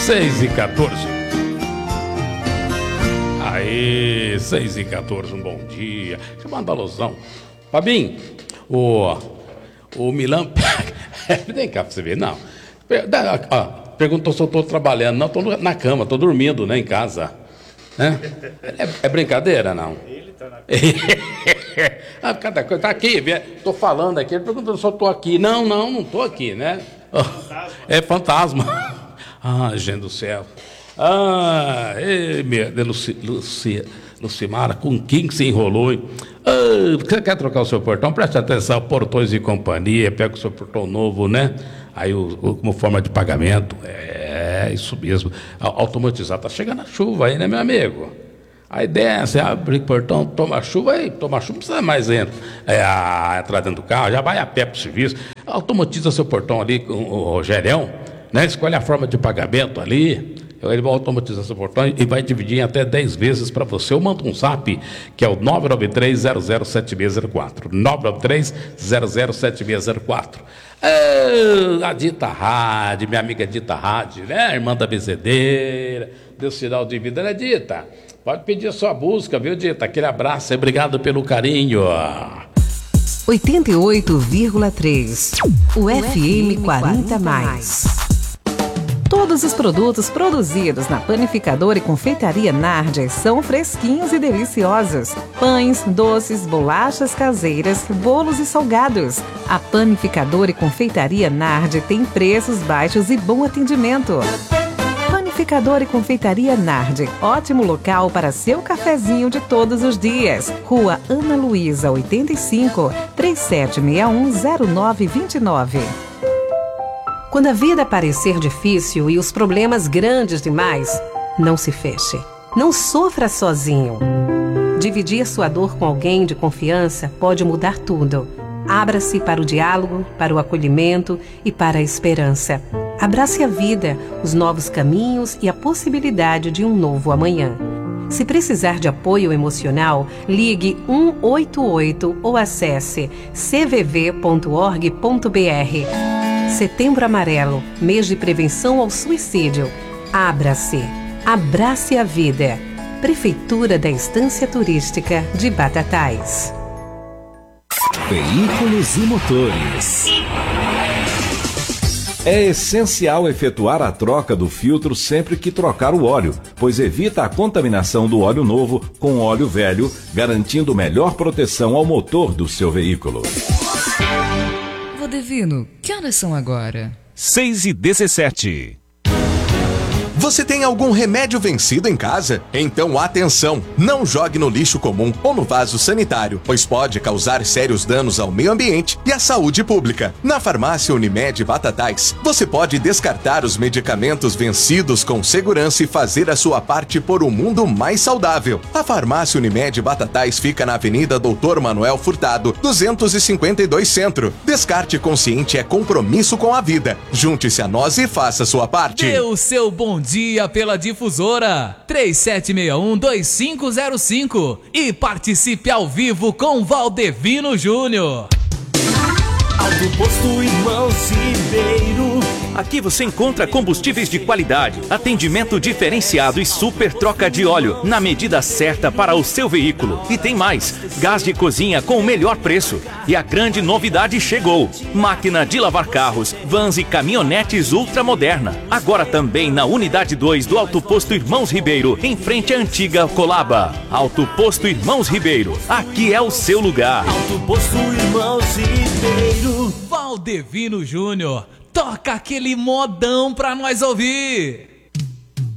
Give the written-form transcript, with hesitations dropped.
6h14. Aí, 6h14, um bom dia. Deixa eu mandar alusão. Fabinho, o Milan... Vem cá pra você ver, não. Perguntou se eu tô trabalhando. Não, tô na cama, tô dormindo, né, em casa. É brincadeira, não? Ele tá na cama. Cada coisa, tá aqui, tô falando aqui, ele perguntou se eu tô aqui. Não tô aqui, né? Fantasma. É fantasma. Ah, gente do céu. Ah, Lucimara, com quem se enrolou, hein? Você quer trocar o seu portão? Preste atenção, Portões e Companhia, pega o seu portão novo, né? Aí, como forma de pagamento, isso mesmo, automatizado. Tá chegando a chuva aí, né, meu amigo? Aí desce, abre o portão, toma chuva, não precisa mais entrar dentro do carro, já vai a pé pro serviço, automatiza seu portão ali com o Rogerião, né? Escolhe a forma de pagamento ali, ele vai automatizar seu portão e vai dividir em até 10 vezes para você. Eu mando um zap, que é o 993-007604. 993-007604. A Dita Rádio, minha amiga Dita Rádio, né? Irmã da Bezedeira, deu sinal de vida, né, Dita? Pode pedir a sua busca, viu, Dita? Aquele abraço, obrigado pelo carinho. 88,3. O FM 40+. Todos os produtos produzidos na Panificadora e Confeitaria Nardi são fresquinhos e deliciosos. Pães, doces, bolachas caseiras, bolos e salgados. A Panificadora e Confeitaria Nardi tem preços baixos e bom atendimento. Panificadora e Confeitaria Nardi, ótimo local para seu cafezinho de todos os dias. Rua Ana Luísa, 85, 37610929. Quando a vida parecer difícil e os problemas grandes demais, não se feche. Não sofra sozinho. Dividir sua dor com alguém de confiança pode mudar tudo. Abra-se para o diálogo, para o acolhimento e para a esperança. Abrace a vida, os novos caminhos e a possibilidade de um novo amanhã. Se precisar de apoio emocional, ligue 188 ou acesse cvv.org.br. Setembro Amarelo, mês de prevenção ao suicídio. Abra-se. Abrace a vida. Prefeitura da Estância Turística de Batatais. Veículos e motores. É essencial efetuar a troca do filtro sempre que trocar o óleo, pois evita a contaminação do óleo novo com óleo velho, garantindo melhor proteção ao motor do seu veículo. Divino, que horas são agora? 6h17. Você tem algum remédio vencido em casa? Então atenção, não jogue no lixo comum ou no vaso sanitário, pois pode causar sérios danos ao meio ambiente e à saúde pública. Na farmácia Unimed Batatais, você pode descartar os medicamentos vencidos com segurança e fazer a sua parte por um mundo mais saudável. A farmácia Unimed Batatais fica na Avenida Doutor Manuel Furtado, 252 Centro. Descarte consciente é compromisso com a vida. Junte-se a nós e faça a sua parte. Dê o seu bom dia pela difusora 3761-2505 e participe ao vivo com Valdevino Júnior. Alto Posto Irmãos Ribeiro. Aqui você encontra combustíveis de qualidade, atendimento diferenciado e super troca de óleo na medida certa para o seu veículo. E tem mais, gás de cozinha com o melhor preço. E a grande novidade chegou: máquina de lavar carros, vans e caminhonetes ultramoderna. Agora também na unidade 2 do Alto Posto Irmãos Ribeiro, em frente à antiga Colaba. Alto Posto Irmãos Ribeiro, aqui é o seu lugar. Alto Posto Irmãos Ribeiro. Valdevino Júnior, toca aquele modão pra nós ouvir.